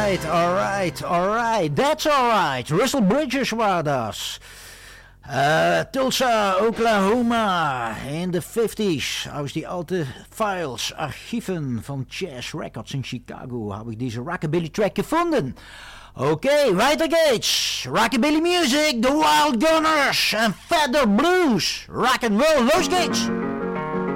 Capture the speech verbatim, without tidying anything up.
Alright, alright, alright. That's alright. Russell Bridges war das. Uh, Tulsa, Oklahoma in de fifties. Aus die alte Files, Archieven van Jazz Records in Chicago habe ich diese Rockabilly Track gefunden. Okay, weiter geht's. Rockabilly Music, The Wild Gunners en Feather Blues. Rock and Roll, los geht's.